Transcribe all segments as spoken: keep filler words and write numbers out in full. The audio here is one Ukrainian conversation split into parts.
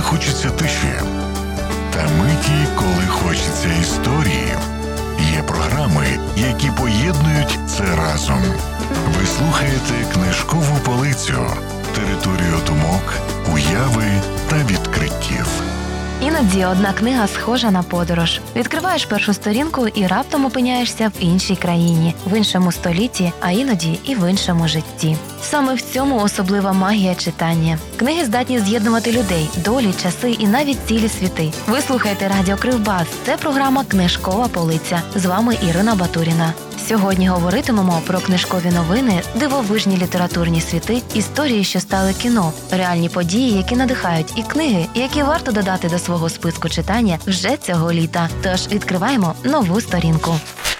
хочеться тиші, та миті, коли хочеться історії. Є програми, які поєднують це разом. Ви слухаєте «Книжкову полицю» – територію думок, уяви та відкриттів. Іноді одна книга схожа на подорож. Відкриваєш першу сторінку і раптом опиняєшся в іншій країні, в іншому столітті, а іноді і в іншому житті. Саме в цьому особлива магія читання. Книги здатні з'єднувати людей, долі, часи і навіть цілі світи. Ви слухаєте Радіо Кривбас. Це програма «Книжкова полиця». З вами Ірина Батуріна. Сьогодні говоритимемо про книжкові новини, дивовижні літературні світи, історії, що стали кіно, реальні події, які надихають, і книги, які варто додати до свого списку читання вже цього літа. Тож відкриваємо нову сторінку.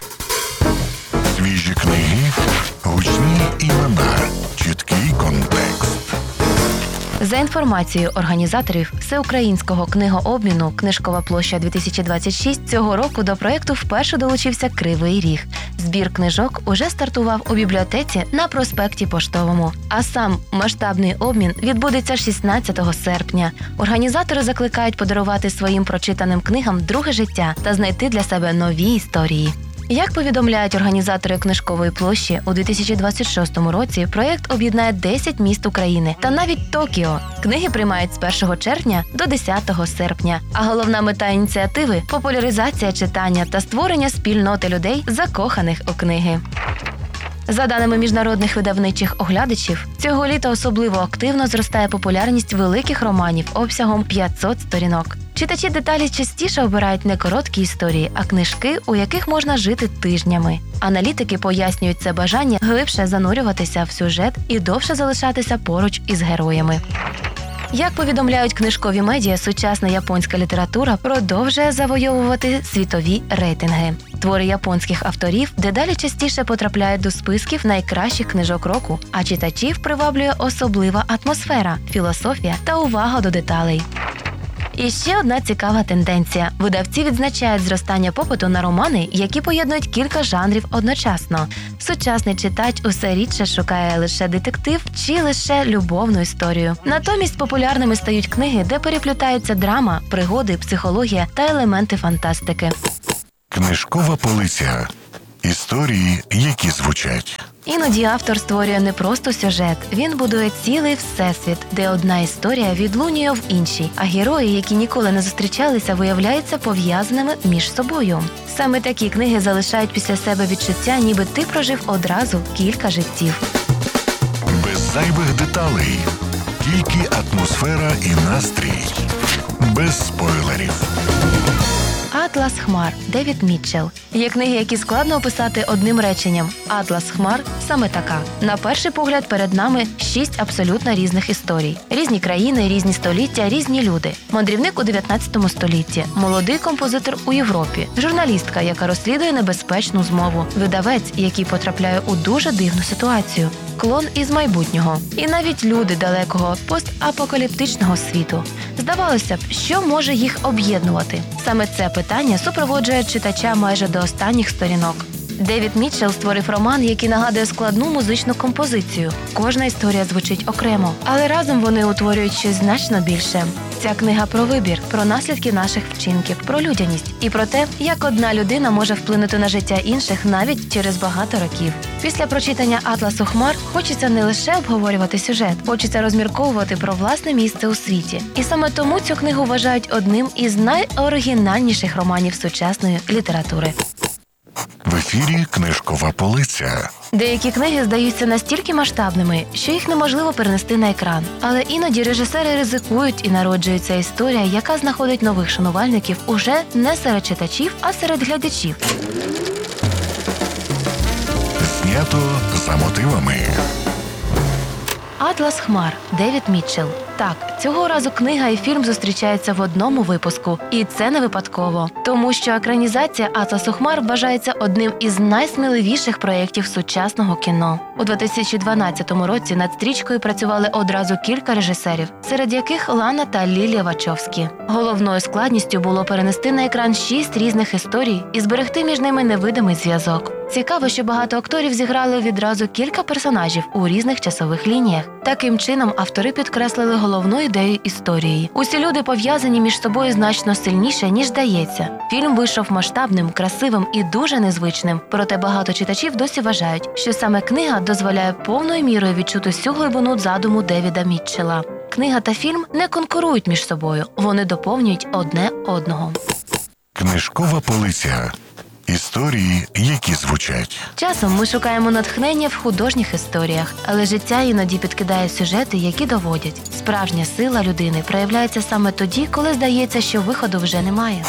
Свіжі книги, гучні імена, чіткий контекст. За інформацією організаторів Всеукраїнського книгообміну «Книжкова площа-дві тисячі двадцять шість» цього року до проєкту вперше долучився Кривий Ріг. Збір книжок уже стартував у бібліотеці на проспекті Поштовому. А сам масштабний обмін відбудеться шістнадцятого серпня. Організатори закликають подарувати своїм прочитаним книгам друге життя та знайти для себе нові історії. Як повідомляють організатори Книжкової площі, у дві тисячі двадцять шостому році проєкт об'єднає десять міст України та навіть Токіо. Книги приймають з першого червня до десятого серпня. А головна мета ініціативи – популяризація читання та створення спільноти людей, закоханих у книги. За даними міжнародних видавничих оглядачів, цього літа особливо активно зростає популярність великих романів обсягом п'ятсот сторінок. Читачі деталі частіше обирають не короткі історії, а книжки, у яких можна жити тижнями. Аналітики пояснюють це бажання глибше занурюватися в сюжет і довше залишатися поруч із героями. Як повідомляють книжкові медіа, сучасна японська література продовжує завойовувати світові рейтинги. Твори японських авторів дедалі частіше потрапляють до списків найкращих книжок року, а читачів приваблює особлива атмосфера, філософія та увага до деталей. І ще одна цікава тенденція. Видавці відзначають зростання попиту на романи, які поєднують кілька жанрів одночасно. Сучасний читач усе рідше шукає лише детектив чи лише любовну історію. Натомість популярними стають книги, де переплітаються драма, пригоди, психологія та елементи фантастики. Книжкова полиця. Історії, які звучать. Іноді автор створює не просто сюжет, він будує цілий всесвіт, де одна історія відлунює в іншій, а герої, які ніколи не зустрічалися, виявляються пов'язаними між собою. Саме такі книги залишають після себе відчуття, ніби ти прожив одразу кілька життів. Без зайвих деталей, тільки атмосфера і настрій. Без спойлерів. «Атлас хмар» Девід Мітчелл. Є книги, які складно описати одним реченням. «Атлас хмар» саме така. На перший погляд перед нами шість абсолютно різних історій. Різні країни, різні століття, різні люди. Мандрівник у дев'ятнадцятому столітті, молодий композитор у Європі, журналістка, яка розслідує небезпечну змову, видавець, який потрапляє у дуже дивну ситуацію, клон із майбутнього. І навіть люди далекого постапокаліптичного світу. Здавалося б, що може їх об'єднувати? Саме це питання супроводжує читача майже до останніх сторінок. Девід Мітчелл створив роман, який нагадує складну музичну композицію. Кожна історія звучить окремо, але разом вони утворюють щось значно більше. Ця книга про вибір, про наслідки наших вчинків, про людяність і про те, як одна людина може вплинути на життя інших навіть через багато років. Після прочитання «Атласу хмар» хочеться не лише обговорювати сюжет, хочеться розмірковувати про власне місце у світі. І саме тому цю книгу вважають одним із найоригінальніших романів сучасної літератури. В ефірі «Книжкова полиця». Деякі книги здаються настільки масштабними, що їх неможливо перенести на екран. Але іноді режисери ризикують і народжується історія, яка знаходить нових шанувальників уже не серед читачів, а серед глядачів. Знято за мотивами. «Атлас хмар» Девід Мітчелл. Так, цього разу книга і фільм зустрічаються в одному випуску. І це не випадково. Тому що екранізація «Атласу хмар» вважається одним із найсміливіших проєктів сучасного кіно. У дві тисячі дванадцятому році над стрічкою працювали одразу кілька режисерів, серед яких Лана та Лілія Вачовські. Головною складністю було перенести на екран шість різних історій і зберегти між ними невидимий зв'язок. Цікаво, що багато акторів зіграли відразу кілька персонажів у різних часових лініях. Таким чином, автори підкреслили головну ідею історії. Усі люди пов'язані між собою значно сильніше, ніж здається. Фільм вийшов масштабним, красивим і дуже незвичним. Проте багато читачів досі вважають, що саме книга дозволяє повною мірою відчути всю глибину задуму Девіда Мітчелла. Книга та фільм не конкурують між собою, вони доповнюють одне одного. Книжкова полиця. Історії, які звучать. Часом ми шукаємо натхнення в художніх історіях, але життя іноді підкидає сюжети, які доводять. Справжня сила людини проявляється саме тоді, коли здається, що виходу вже немає.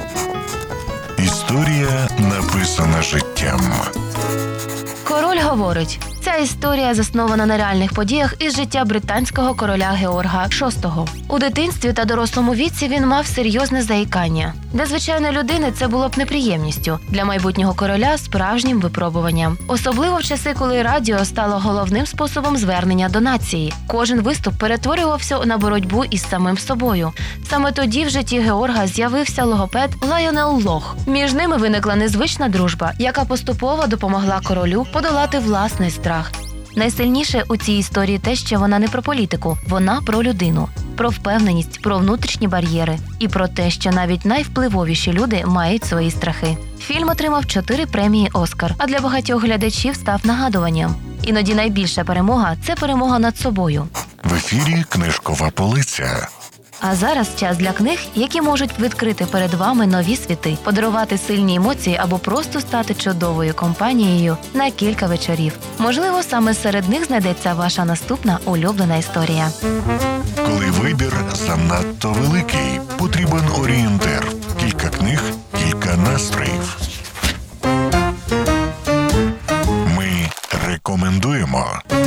Історія, написана життям. Король говорить. Ця історія заснована на реальних подіях із життя британського короля Георга шостого. У дитинстві та дорослому віці він мав серйозне заїкання. Для звичайної людини це було б неприємністю, для майбутнього короля – справжнім випробуванням. Особливо в часи, коли радіо стало головним способом звернення до нації. Кожен виступ перетворювався на боротьбу із самим собою. Саме тоді в житті Георга з'явився логопед Лайонел Лох. Між ними виникла незвична дружба, яка поступово допомогла королю подолати власний страх. Найсильніше у цій історії те, що вона не про політику, вона про людину, про впевненість, про внутрішні бар'єри і про те, що навіть найвпливовіші люди мають свої страхи. Фільм отримав чотири премії «Оскар», а для багатьох глядачів став нагадуванням. Іноді найбільша перемога – це перемога над собою. В ефірі «Книжкова полиця». А зараз час для книг, які можуть відкрити перед вами нові світи, подарувати сильні емоції або просто стати чудовою компанією на кілька вечорів. Можливо, саме серед них знайдеться ваша наступна улюблена історія. Коли вибір занадто великий, потрібен орієнтир. Кілька книг, кілька настроїв. Ми рекомендуємо.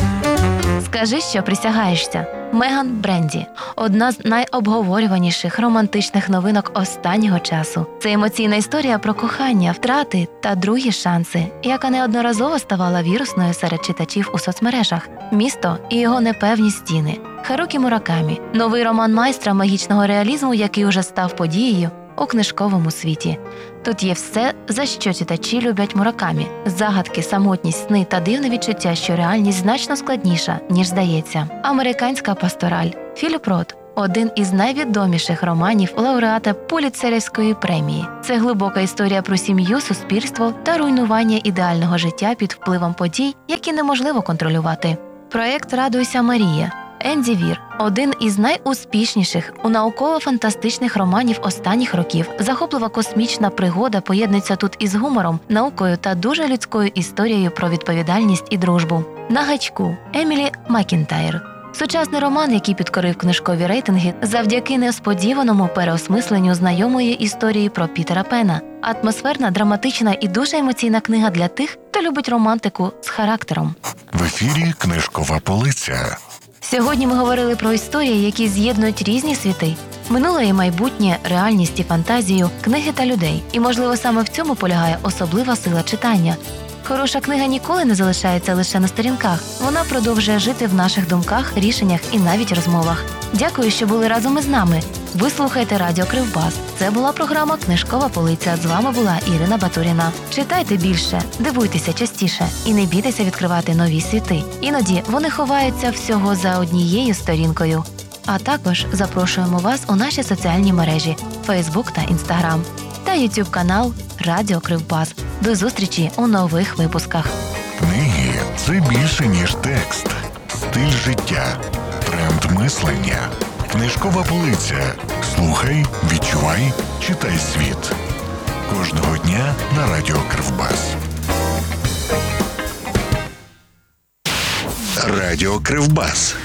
Скажи, що присягаєшся. Меган Бренді – одна з найобговорюваніших романтичних новинок останнього часу. Це емоційна історія про кохання, втрати та другі шанси, яка неодноразово ставала вірусною серед читачів у соцмережах. «Місто і його непевні стіни». Харукі Муракамі – новий роман майстра магічного реалізму, який уже став подією у книжковому світі. Тут є все, за що читачі люблять Муракамі. Загадки, самотність, сни та дивне відчуття, що реальність значно складніша, ніж здається. Американська пастораль. Філіп Рот – один із найвідоміших романів лауреата Пулітцерівської премії. Це глибока історія про сім'ю, суспільство та руйнування ідеального життя під впливом подій, які неможливо контролювати. Проєкт «Радуйся, Марія». Енді Вір – один із найуспішніших у науково-фантастичних романів останніх років. Захоплива космічна пригода поєднується тут із гумором, наукою та дуже людською історією про відповідальність і дружбу. На гачку – Емілі Макінтайр. Сучасний роман, який підкорив книжкові рейтинги завдяки несподіваному переосмисленню знайомої історії про Пітера Пена. Атмосферна, драматична і дуже емоційна книга для тих, хто любить романтику з характером. В ефірі «Книжкова полиця». Сьогодні ми говорили про історії, які з'єднують різні світи. Минуле і майбутнє, реальність і фантазію, книги та людей. І, можливо, саме в цьому полягає особлива сила читання. Хороша книга ніколи не залишається лише на сторінках. Вона продовжує жити в наших думках, рішеннях і навіть розмовах. Дякую, що були разом із нами. Ви слухаєте Радіо Кривбас. Це була програма «Книжкова полиця». З вами була Ірина Батуріна. Читайте більше, дивуйтеся частіше і не бійтеся відкривати нові світи. Іноді вони ховаються всього за однією сторінкою. А також запрошуємо вас у наші соціальні мережі Фейсбук та Інстаграм та Ютуб канал Радіо Кривбас. До зустрічі у нових випусках. Книги – це більше, ніж текст. Стиль життя. Тренд мислення. Книжкова полиця. Слухай, відчувай, читай світ. Кожного дня на Радіо Кривбас. Радіо Кривбас.